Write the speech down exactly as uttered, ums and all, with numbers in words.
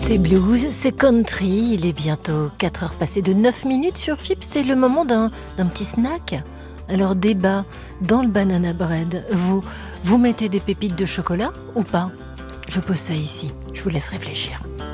C'est blues, c'est country, il est bientôt quatre heures passées de neuf minutes sur F I P, c'est le moment d'un, d'un petit snack. Alors débat, dans le banana bread, vous, vous mettez des pépites de chocolat ou pas ? Je pose ça ici, je vous laisse réfléchir.